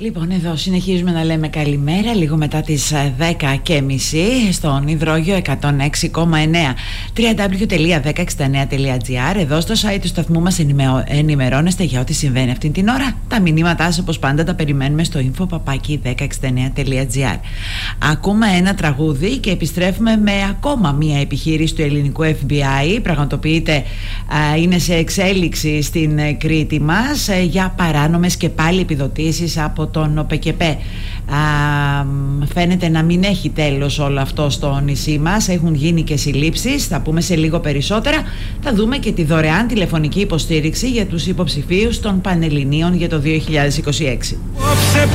Λοιπόν, εδώ συνεχίζουμε να λέμε καλημέρα λίγο μετά τις 10:30 στον υδρόγειο 106,9 www.1069.gr. Εδώ στο site του σταθμού μας ενημερώνεστε για ό,τι συμβαίνει αυτήν την ώρα. Τα μηνύματά σας όπως πάντα τα περιμένουμε στο info@1069.gr. Ακούμε ένα τραγούδι και επιστρέφουμε με ακόμα μία επιχείρηση του ελληνικού FBI. Πραγματοποιείται, είναι σε εξέλιξη στην Κρήτη μας για παράνομες και πάλι επιδοτήσεις από τον ΟΠΕΚΕΠΕ. Φαίνεται να μην έχει τέλος όλο αυτό στο νησί μας. Έχουν γίνει και συλλήψεις, θα πούμε σε λίγο περισσότερα. Θα δούμε και τη δωρεάν τηλεφωνική υποστήριξη για τους υποψηφίους των Πανελληνίων για το 2026. Απόψε